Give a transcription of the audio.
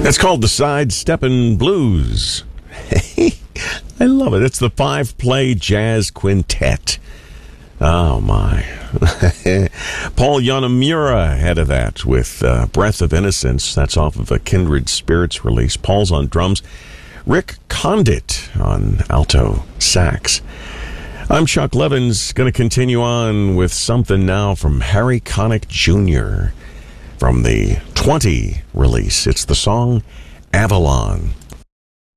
It's called the Sidesteppin' Blues. I love it. It's the 5-play jazz quintet. Oh, my. Paul Yanamura ahead of that with Breath of Innocence. That's off of a Kindred Spirits release. Paul's on drums. Rick Condit on alto sax. I'm Chuck Levins, going to continue on with something now from Harry Connick Jr. from the 20 release. It's the song Avalon.